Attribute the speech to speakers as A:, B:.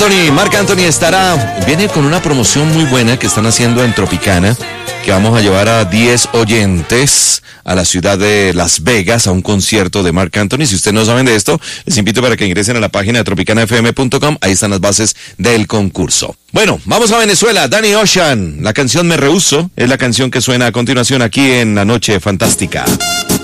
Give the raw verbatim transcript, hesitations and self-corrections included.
A: Anthony, Marc Anthony estará, viene con una promoción muy buena que están haciendo en Tropicana, que vamos a llevar a diez oyentes a la ciudad de Las Vegas a un concierto de Marc Anthony. Si ustedes no saben de esto, les invito para que ingresen a la página de tropicana f m punto com, ahí están las bases del concurso. Bueno, vamos a Venezuela. Danny Ocean, la canción Me Rehuso, es la canción que suena a continuación aquí en La Noche Fantástica.